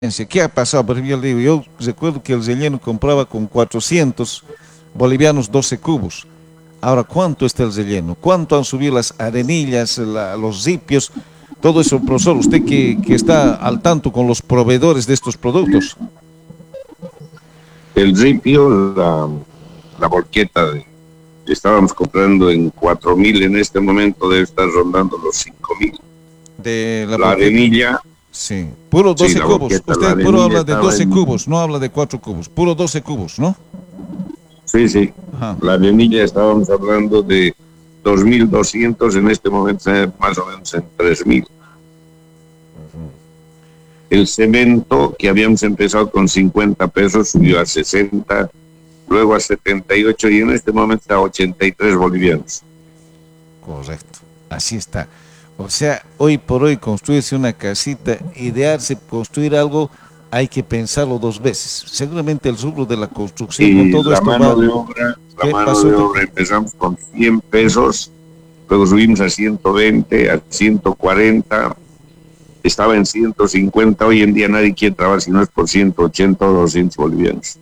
¿Qué ha pasado? Por ejemplo, yo recuerdo que el relleno compraba con 400 bolivianos 12 cubos. Ahora, ¿cuánto está el relleno? ¿Cuánto han subido las arenillas, los ripios? Todo eso, profesor, usted que está al tanto con los proveedores de estos productos. El ripio, la volqueta, estábamos comprando en 4.000, en este momento debe estar rondando los 5.000. De la La volqueta. arenilla, Sí, puro 12 sí, la cubos. volqueta, Usted la puro arenilla habla de estaba 12 en... cubos, no habla de 4 cubos. Puro 12 cubos, ¿no? Sí, sí. Ajá. La arenilla estábamos hablando de 2.200, en este momento más o menos en 3.000. El cemento, que habíamos empezado con 50 pesos, subió a 60, luego a 78 y en este momento está a 83 bolivianos. Correcto, así está. O sea, hoy por hoy construirse una casita, idearse construir algo, hay que pensarlo dos veces. Seguramente el rubro de la construcción con Y todo la esto mano va... de obra, ¿Qué pasó? empezamos con 100 pesos, luego subimos a 120, a 140, estaba en 150, hoy en día nadie quiere trabajar si no es por 180 o 200 bolivianos.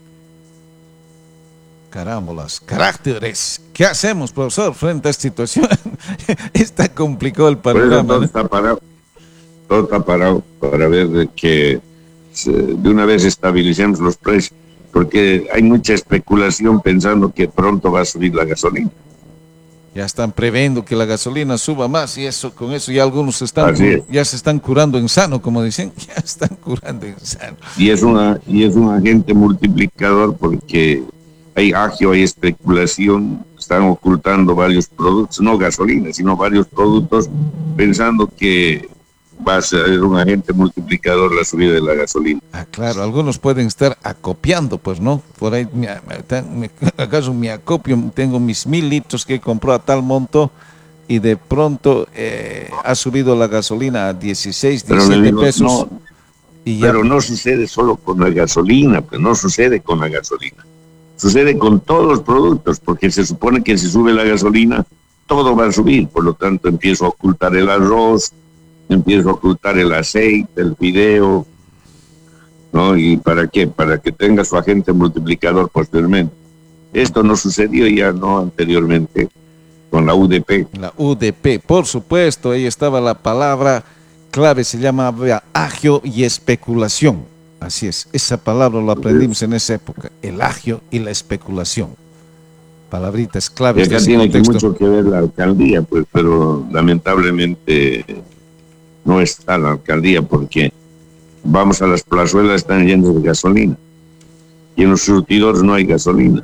Carámbolas, caracteres. ¿Qué hacemos, profesor, frente a esta situación? Está complicado el Por eso panorama, ¿no? todo está parado para ver de que de una vez estabilicemos los precios, porque hay mucha especulación pensando que pronto va a subir la gasolina. Ya están previendo que la gasolina suba más y eso, con eso ya algunos Así es. ya se están curando en sano, como dicen, ya están curando en sano. Y es un agente multiplicador porque hay agio, hay especulación, están ocultando varios productos, no gasolina, sino varios productos, pensando que va a ser un agente multiplicador la subida de la gasolina. Ah, claro, algunos pueden estar acopiando, pues, ¿no? Por ahí, acaso me acopio, tengo mis 1.000 litros que he comprado a tal monto y de pronto ha subido la gasolina a 16, Pero le 17 digo, pesos no, y ya... pero no sucede solo con la gasolina, pues no sucede con la gasolina. Sucede con todos los productos, porque se supone que si sube la gasolina, todo va a subir. Por lo tanto, empiezo a ocultar el arroz, empiezo a ocultar el aceite, el fideo, ¿no? ¿Y para qué? Para que tenga su agente multiplicador posteriormente. Esto no sucedió ya, ¿no? Anteriormente, con la UDP. La UDP, por supuesto, ahí estaba la palabra clave, se llama agio y especulación. Así es, esa palabra lo aprendimos en esa época, el agio y la especulación. Palabritas Y claves de acá ese tiene que contexto. mucho que ver la alcaldía, pues, pero lamentablemente no está la alcaldía porque vamos a las plazuelas, están llenas de gasolina. Y en los surtidores no hay gasolina.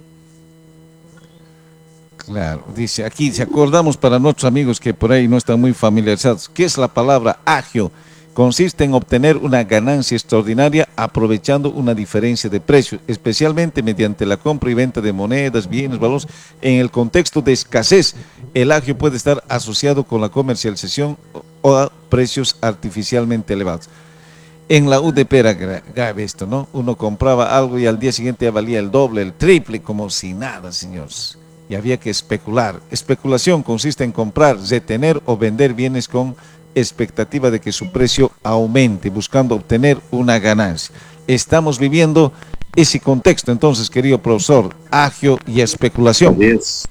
Claro, dice aquí, si acordamos para nuestros amigos que por ahí no están muy familiarizados, ¿qué es la palabra agio? Consiste en obtener una ganancia extraordinaria aprovechando una diferencia de precio, especialmente mediante la compra y venta de monedas, bienes, valores. En el contexto de escasez, el agio puede estar asociado con la comercialización o a precios artificialmente elevados. En la UDP era grave esto, ¿no? Uno compraba algo y al día siguiente ya valía el doble, el triple, como si nada, señores. Y había que especular. Especulación consiste en comprar, retener o vender bienes con expectativa de que su precio aumente, buscando obtener una ganancia. Estamos viviendo ese contexto, entonces, querido profesor, agio y especulación. Así es.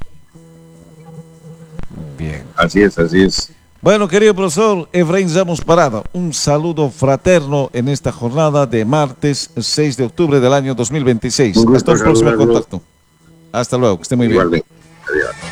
Bien. Así es, así es. Bueno, querido profesor Efraín Ramos Parada, un saludo fraterno en esta jornada de martes 6 de octubre del año 2026. Hasta el próximo contacto. Hasta luego, que esté muy bien. Igualmente. Adiós.